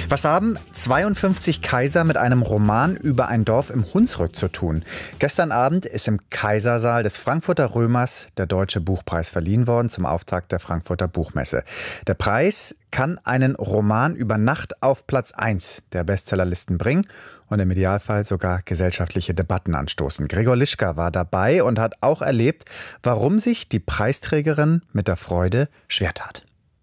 Was haben 52 Kaiser mit einem Roman über ein Dorf im Hunsrück zu tun? Gestern Abend ist im Kaisersaal des Frankfurter Römers der Deutsche Buchpreis verliehen worden zum Auftakt der Frankfurter Buchmesse. Der Preis kann einen Roman über Nacht auf Platz 1 der Bestsellerlisten bringen und im Idealfall sogar gesellschaftliche Debatten anstoßen. Gregor Lischka war dabei und hat auch erlebt, warum sich die Preisträgerin mit der Freude schwer tat.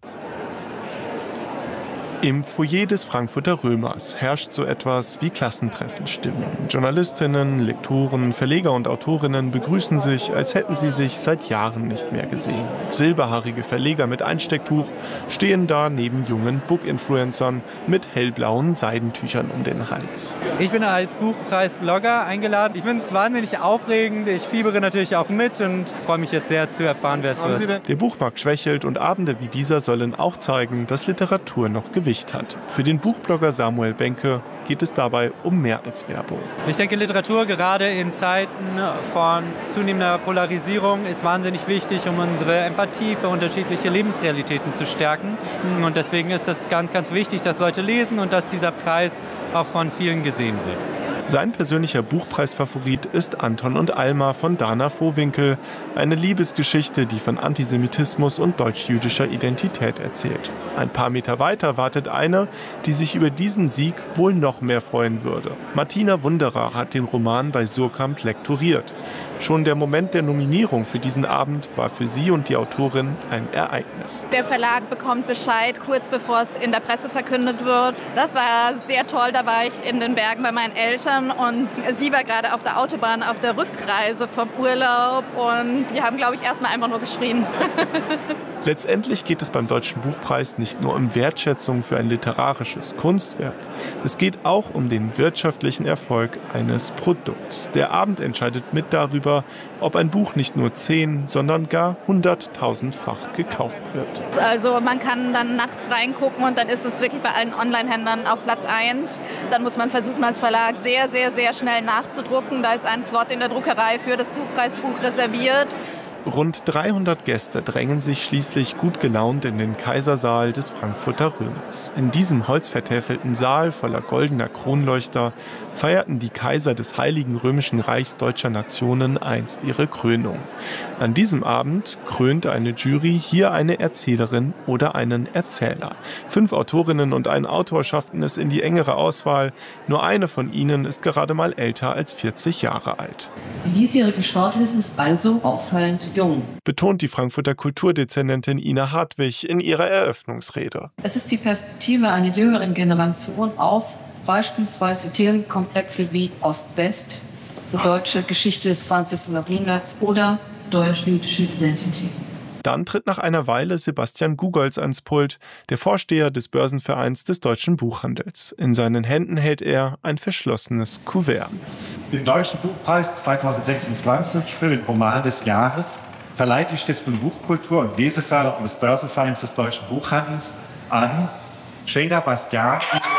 Im Foyer des Frankfurter Römers herrscht so etwas wie Klassentreffenstimmung. Journalistinnen, Lektoren, Verleger und Autorinnen begrüßen sich, als hätten sie sich seit Jahren nicht mehr gesehen. Silberhaarige Verleger mit Einstecktuch stehen da neben jungen Book-Influencern mit hellblauen Seidentüchern um den Hals. Ich bin als Buchpreis-Blogger eingeladen. Ich finde es wahnsinnig aufregend. Ich fiebere natürlich auch mit und freue mich jetzt sehr zu erfahren, wer es wird. Der Buchmarkt schwächelt und Abende wie dieser sollen auch zeigen, dass Literatur noch Gewicht hat. Für den Buchblogger Samuel Benke geht es dabei um mehr als Werbung. Ich denke, Literatur gerade in Zeiten von zunehmender Polarisierung ist wahnsinnig wichtig, um unsere Empathie für unterschiedliche Lebensrealitäten zu stärken. Und deswegen ist es ganz, ganz wichtig, dass Leute lesen und dass dieser Preis auch von vielen gesehen wird. Sein persönlicher Buchpreisfavorit ist Anton und Alma von Dana Vohwinkel. Eine Liebesgeschichte, die von Antisemitismus und deutsch-jüdischer Identität erzählt. Ein paar Meter weiter wartet eine, die sich über diesen Sieg wohl noch mehr freuen würde. Martina Wunderer hat den Roman bei Suhrkamp lektoriert. Schon der Moment der Nominierung für diesen Abend war für sie und die Autorin ein Ereignis. Der Verlag bekommt Bescheid, kurz bevor es in der Presse verkündet wird. Das war sehr toll, da war ich in den Bergen bei meinen Eltern und sie war gerade auf der Autobahn auf der Rückreise vom Urlaub und die haben, glaube ich, erstmal einfach nur geschrien. Letztendlich geht es beim Deutschen Buchpreis nicht nur um Wertschätzung für ein literarisches Kunstwerk. Es geht auch um den wirtschaftlichen Erfolg eines Produkts. Der Abend entscheidet mit darüber, ob ein Buch nicht nur 10, sondern gar 100.000-fach gekauft wird. Also man kann dann nachts reingucken und dann ist es wirklich bei allen Online-Händlern auf Platz 1. Dann muss man versuchen, als Verlag sehr, sehr, sehr schnell nachzudrucken. Da ist ein Slot in der Druckerei für das Buchpreisbuch reserviert. Rund 300 Gäste drängen sich schließlich gut gelaunt in den Kaisersaal des Frankfurter Römers. In diesem holzvertäfelten Saal voller goldener Kronleuchter feierten die Kaiser des Heiligen Römischen Reichs deutscher Nationen einst ihre Krönung. An diesem Abend krönt eine Jury hier eine Erzählerin oder einen Erzähler. 5 Autorinnen und ein Autor schafften es in die engere Auswahl. Nur eine von ihnen ist gerade mal älter als 40 Jahre alt. Die diesjährige Shortlist ist also auffallend jung, betont die Frankfurter Kulturdezernentin Ina Hartwig in ihrer Eröffnungsrede. Es ist die Perspektive einer jüngeren Generation auf beispielsweise Themenkomplexe wie Ost-West, die deutsche Geschichte des 20. Jahrhunderts oder deutsch-jüdische Identität. Dann tritt nach einer Weile Sebastian Gugolz ans Pult, der Vorsteher des Börsenvereins des deutschen Buchhandels. In seinen Händen hält er ein verschlossenes Kuvert. Den Deutschen Buchpreis 2026 für den Roman des Jahres verleiht die Stiftung Buchkultur und Leseförderung des Börsenvereins des deutschen Buchhandels an Sheyda Bastian.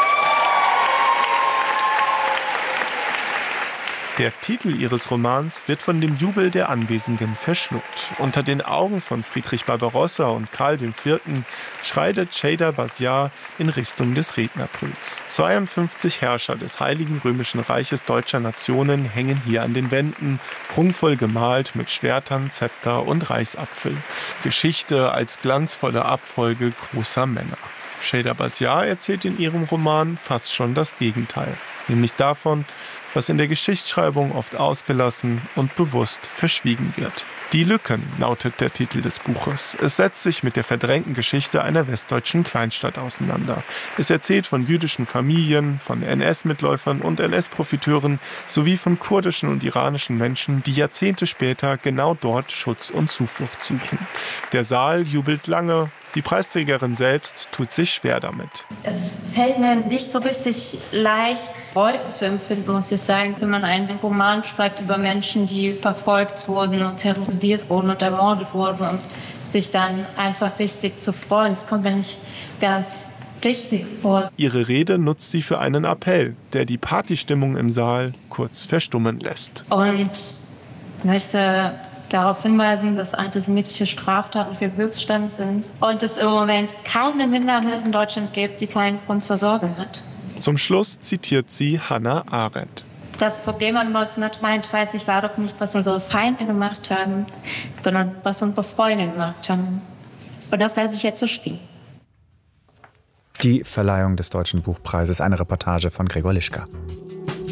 Der Titel ihres Romans wird von dem Jubel der Anwesenden verschluckt. Unter den Augen von Friedrich Barbarossa und Karl IV. Schreitet Sheyda Bastian in Richtung des Rednerpults. 52 Herrscher des Heiligen Römischen Reiches deutscher Nationen hängen hier an den Wänden, prunkvoll gemalt mit Schwertern, Zepter und Reichsapfel. Geschichte als glanzvolle Abfolge großer Männer. Sheyda Bastian erzählt in ihrem Roman fast schon das Gegenteil, nämlich davon, was in der Geschichtsschreibung oft ausgelassen und bewusst verschwiegen wird. Die Lücken lautet der Titel des Buches. Es setzt sich mit der verdrängten Geschichte einer westdeutschen Kleinstadt auseinander. Es erzählt von jüdischen Familien, von NS-Mitläufern und NS-Profiteuren sowie von kurdischen und iranischen Menschen, die Jahrzehnte später genau dort Schutz und Zuflucht suchen. Der Saal jubelt lange. Die Preisträgerin selbst tut sich schwer damit. Es fällt mir nicht so richtig leicht, Freude zu empfinden, muss ich sagen, wenn man einen Roman schreibt über Menschen, die verfolgt wurden und terrorisiert wurden und ermordet wurden und sich dann einfach richtig zu freuen. Das kommt mir nicht ganz richtig vor. Ihre Rede nutzt sie für einen Appell, der die Partystimmung im Saal kurz verstummen lässt. Und möchte darauf hinweisen, dass antisemitische Straftaten für Höchststand sind und es im Moment keine Minderheit in Deutschland gibt, die keinen Grund zur Sorge hat. Zum Schluss zitiert sie Hannah Arendt. Das Problem an 1933 war doch nicht, was unsere Feinde gemacht haben, sondern was unsere Freunde gemacht haben. Und das lasse ich jetzt so stehen. Die Verleihung des Deutschen Buchpreises, eine Reportage von Gregor Lischka.